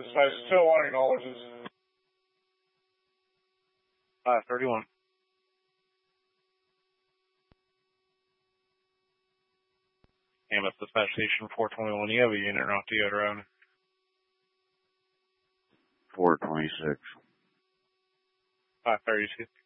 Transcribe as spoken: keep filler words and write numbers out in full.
I still want acknowledges. five thirty-one. Ambus Dispatch Station four twenty-one. You have a unit route to go around. four twenty-six. five thirty-two.